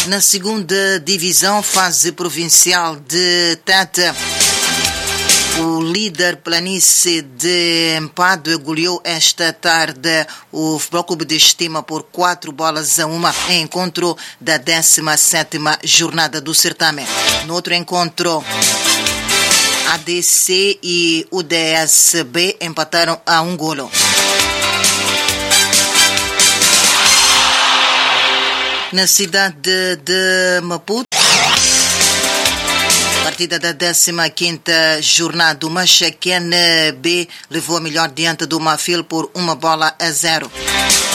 Na segunda divisão, fase provincial de Tete, o líder Planície de Empadue goleou esta tarde o Futebol Clube de Estima por 4-1 em encontro da 17ª jornada do certame. No outro encontro, ADC e o DSB empataram a 1 golo. Na cidade de Maputo, partida da 15ª jornada, o Machaquene B levou a melhor diante do Mafil por 1-0.